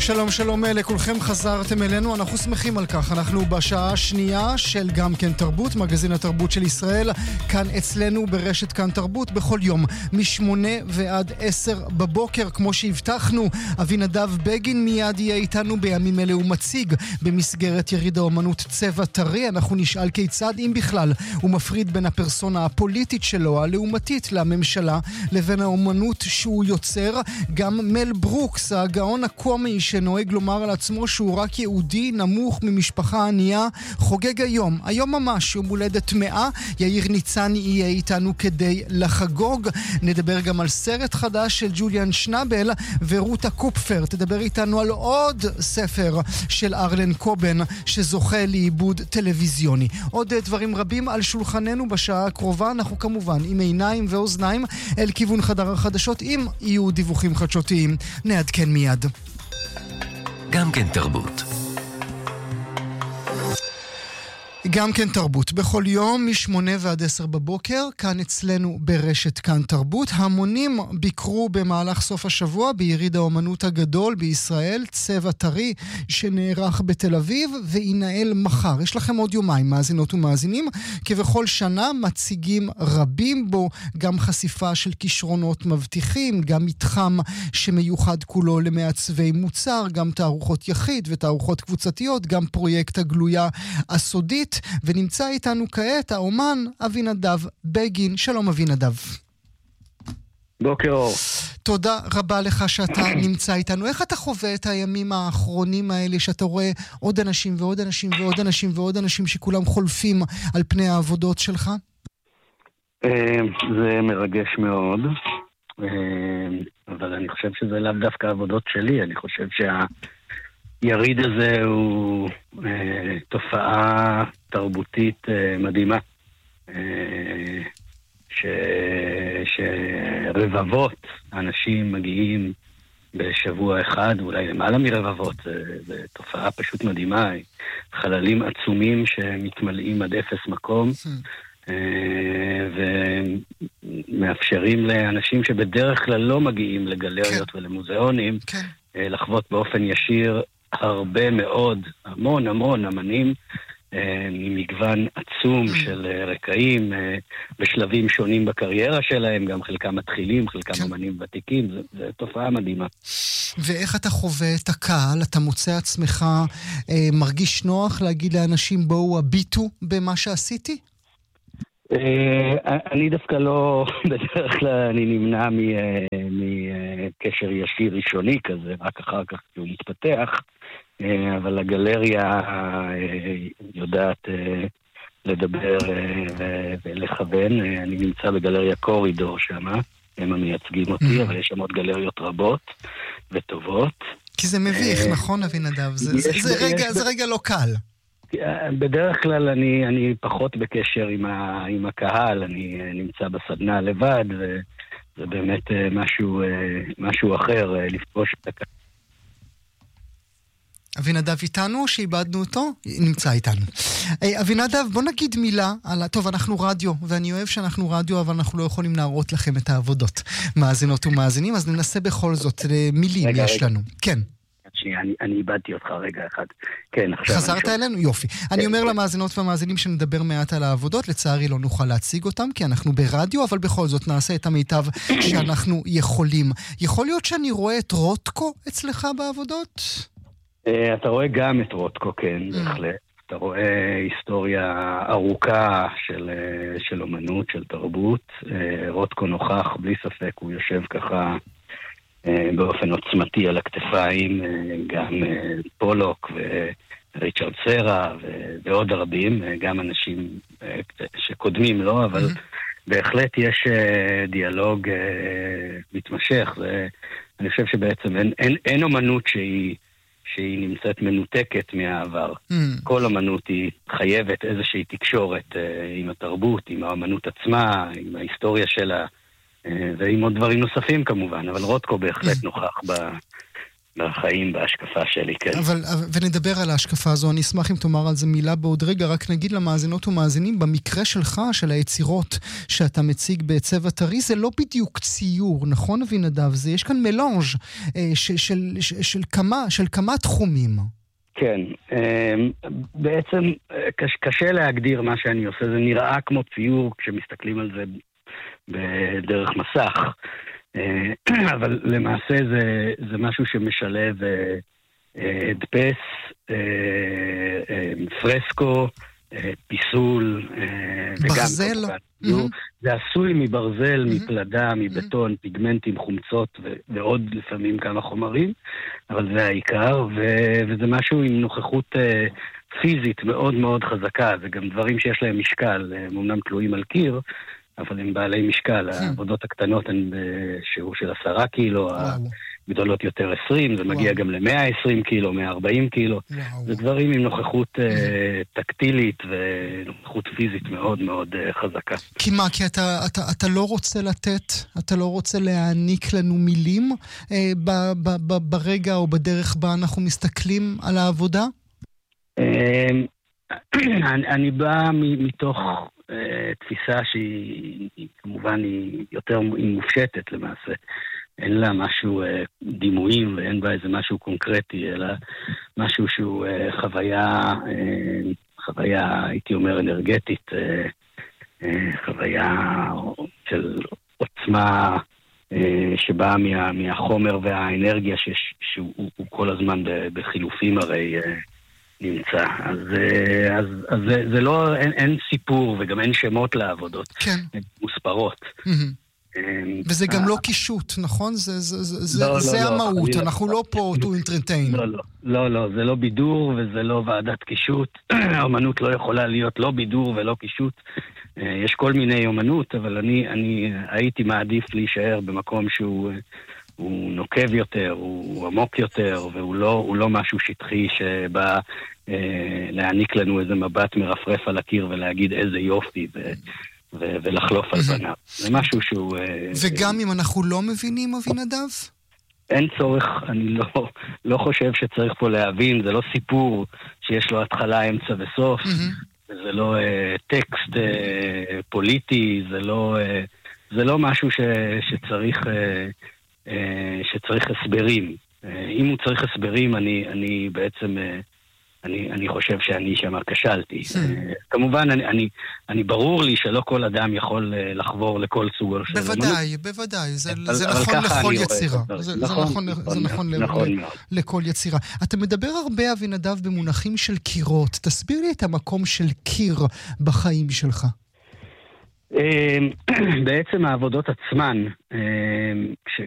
שלום שלום לכולכם, חזרתם אלינו, אנחנו שמחים על כך. אנחנו בשעה השנייה של גם כן תרבות, מגזין התרבות של ישראל, כאן אצלנו ברשת כאן תרבות, בכל יום מ8 ועד 10 בבוקר, כמו שהבטחנו. אבינדב בגין מיד יהיה איתנו, בימים אלה הוא מציג במסגרת יריד האומנות צבע טרי. אנחנו נשאל כיצד, אם בכלל, הוא מפריד בין הפרסונה הפוליטית שלו, הלאומתית לממשלה, לבין האומנות שהוא יוצר. גם מל ברוקס, הגאון הקומי שנוהג לומר על עצמו שהוא רק יהודי נמוך ממשפחה ענייה, חוגג היום ממש, יום הולדת 100. יאיר ניצני יהיה איתנו כדי לחגוג. נדבר גם על סרט חדש של ג'וליאן שנבל, ורותה קופפר תדבר איתנו על עוד ספר של ארלן קובן שזוכה לעיבוד טלוויזיוני. עוד דברים רבים על שולחננו בשעה הקרובה. אנחנו כמובן עם עיניים ואוזניים אל כיוון חדר החדשות, אם יהיו דיווחים חדשותיים נעדכן מיד. גם כן תרבות. גם כן תרבות, בכל יום מ8 ועד 10 בבוקר, כאן אצלנו ברשת כאן תרבות. המונים ביקרו במהלך סוף השבוע ביריד האומנות הגדול בישראל, צבע טרי, שנערך בתל אביב וינהל מחר. יש לכם עוד יומיים, מאזינות ומאזינים, כבכל שנה מציגים רבים בו, גם חשיפה של כישרונות מבטיחים, גם מתחם שמיוחד כולו למעצבי מוצר, גם תערוכות יחיד ותערוכות קבוצתיות, גם פרויקט הגלויה הסודית. ונמצא איתנו כעת האומן אבינדב בגין. שלום אבינדב. בוקר אור. תודה רבה לך שאתה נמצא איתנו. איך אתה חווה את הימים האחרונים האלה, שאתה רואה עוד אנשים ועוד אנשים ועוד אנשים ועוד אנשים שכולם חולפים על פני העבודות שלך? זה מרגש מאוד, אבל אני חושב שזה לאו דווקא העבודות שלי. אני חושב היריד הזה הוא תופעה תרבותית מדהימה, שרבבות אנשים מגיעים בשבוע אחד, אולי למעלה מרבבות. זו תופעה פשוט מדהימה, חללים עצומים שמתמלאים עד אפס מקום, ומאפשרים לאנשים שבדרך כלל לא מגיעים לגלריות ולמוזיאונים לחוות באופן ישיר הרבה מאוד, המון אמנים ממגוון עצום של רקעים בשלבים שונים בקריירה שלהם, גם חלקם מתחילים, חלקם אמנים ותיקים. זו תופעה מדהימה. ואיך אתה חווה את הקהל? אתה מוצא עצמך מרגיש נוח להגיד לאנשים בואו הביטו במה שעשיתי? אני דווקא לא, בדרך כלל אני נמנע מקשר ישיר ראשוני כזה, רק אחר כך שהוא מתפתח, אבל הגלריה יודעת לדבר ולכוון. אני נמצא בגלריה קורידור שם, הם המייצגים אותי, אבל יש שם עוד גלריות רבות וטובות. כי זה מביך, נכון אבינדב? זה רגע לא קל. בדרך כלל אני פחות בקשר עם הקהל, אני נמצא בסדנה לבד, וזה באמת משהו אחר, לפגוש את הקהל. אבינדב איתנו, שאיבדנו אותו, נמצא איתנו. אבינדב, בוא נגיד מילה על... טוב, אנחנו רדיו, ואני אוהב שאנחנו רדיו, אבל אנחנו לא יכולים להראות לכם את העבודות, מאזינות ומאזינים, אז ננסה בכל זאת, מילים יש לנו. כן. אני איבדתי אותך רגע אחד. כן, עכשיו חזרת אלינו? יופי. אני אומר למאזינות והמאזינים שנדבר מעט על העבודות, לצערי לא נוכל להציג אותם, כי אנחנו ברדיו, אבל בכל זאת נעשה את המיטב שאנחנו יכולים. יכול להיות שאני רואה את רוטקו אצלך בעבודות? אתה רואה גם את רוטקו, כן, בהחלט. אתה רואה היסטוריה ארוכה של אומנות, של תרבות. רוטקו נוכח, בלי ספק, הוא יושב ככה באופן עוצמתי על הכתפיים, גם פולוק וריצ'רד סרה ועוד רבים, גם אנשים שקודמים לו, אבל בהחלט יש דיאלוג מתמשך. אני חושב שבעצם אין אומנות שהיא נמצאת מנותקת מהעבר. כל אומנות היא חייבת איזושהי תקשורת עם התרבות, עם האומנות עצמה, עם ההיסטוריה שלה, ועם עוד דברים נוספים כמובן, אבל רוטקו בהחלט נוכח בחיים, בהשקפה שלי, כן. ונדבר על ההשקפה הזו, אני אשמח אם תאמר על זה מילה בעוד רגע, רק נגיד למאזינות ומאזינים, במקרה שלך, של היצירות שאתה מציג בצבע טרי, זה לא בדיוק ציור, נכון אבינדב? יש כאן מלאנג' של כמה תחומים. כן, בעצם קשה להגדיר מה שאני עושה, זה נראה כמו ציור כשמסתכלים על זה בדרך מסך, אבל למעשה זה משהו שמשלב הדפס, פרסקו, פיסול, ברזל? זה עשוי מברזל, מפלדה, מבטון, פיגמנטים, חומצות ועוד לפעמים כמה חומרים, אבל זה העיקר, וזה משהו עם נוכחות פיזית מאוד מאוד חזקה, זה גם דברים שיש להם משקל, הם אומנם תלויים על קיר, אבל הם בעלי משקל, העבודות הקטנות הן בשיעור של 10 קילו, הגדולות יותר 20, זה מגיע גם ל-120 קילו, 140 קילו, זה דברים עם נוכחות טקטילית ונוכחות פיזית מאוד מאוד חזקה. כי מה? כי אתה לא רוצה לתת, אתה לא רוצה להעניק לנו מילים ברגע או בדרך בה אנחנו מסתכלים על העבודה? אני בא מתוך תפיסה שהיא כמובן היא יותר מופשטת למעשה. אין לה משהו דימויים ואין בה איזה משהו קונקרטי, אלא משהו שהוא חוויה, הייתי אומר, אנרגטית, חוויה של עוצמה שבאה מהחומר והאנרגיה שהוא כל הזמן בחילופים הרי נמצא. אז זה לא, אין סיפור וגם אין שמות לעבודות. כן. הן מוספרות. וזה גם לא קישוט, נכון? זה המהות, אנחנו לא פה to entertain. לא, זה לא בידור וזה לא ועדת קישוט. האמנות לא יכולה להיות לא בידור ולא קישוט. יש כל מיני אמנות, אבל אני הייתי מעדיף להישאר במקום שהוא נוקב יותר, הוא עמוק יותר, והוא לא משהו שטחי שבא להעניק לנו איזה מבט מרפרף על הקיר ולהגיד איזה יופי ולחלוף על פניו. זה משהו שהוא... וגם אם אנחנו לא מבינים, אבינדב? אין צורך, אני לא חושב שצריך פה להבין, זה לא סיפור שיש לו התחלה, אמצע וסוף, זה לא טקסט פוליטי, זה לא משהו שצריך הסברים. אם הוא צריך הסברים, אני בעצם... אני חושב שאני שם כשלתי. כמובן, אני ברור לי שלא כל אדם יכול לחבור לכל סוג של אמנות. בוודאי. זה נכון לכל יצירה. זה נכון לכל יצירה. אתה מדבר הרבה, אבינדב, במונחים של קירות. תסביר לי את המקום של קיר בחיים שלך. בעצם העבודות עצמן,